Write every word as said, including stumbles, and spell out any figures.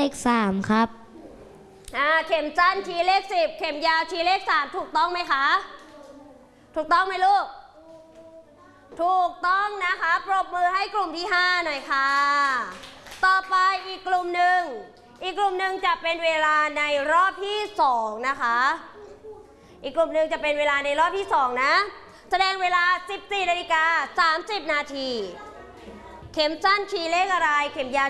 ขสามครับอ่าเข็มสั้นชี้เลขสิบเข็มยาวชี้เลขสามถูกต้องไหมคะถูกต้องไหมลูกถูกต้องนะคะปรบมือให้กลุ่มที่ห้าหน่อยค่ะต่อไปอีกกลุ่มหนึ่งอีกกลุ่มหนึ่งจะเป็นเวลาในรอบที่สองนะคะอีกกลุ่มหนึ่งจะเป็นเวลาในรอบที่สองนะแสดงเวลา สิบสี่นาฬิกาสามสิบนาทีเข็มสั้นชี้เลขอะไรเข็มยาว